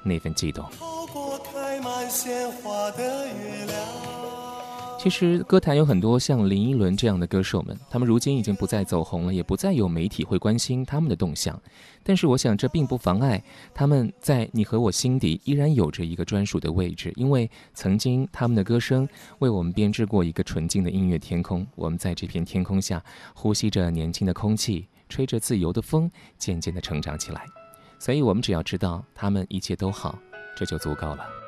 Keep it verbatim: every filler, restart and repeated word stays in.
那份悸动。 透过开满鲜花的月亮。 其实歌坛有很多像林依轮这样的歌手们，他们如今已经不再走红了，也不再有媒体会关心他们的动向。但是我想这并不妨碍他们在你和我心底依然有着一个专属的位置，因为曾经他们的歌声为我们编织过一个纯净的音乐天空，我们在这片天空下呼吸着年轻的空气，吹着自由的风，渐渐地成长起来。所以我们只要知道他们一切都好，这就足够了。